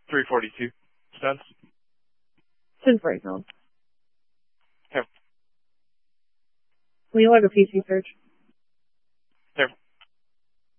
342 cents. 1040 pounds. Okay. Will you log a PC search?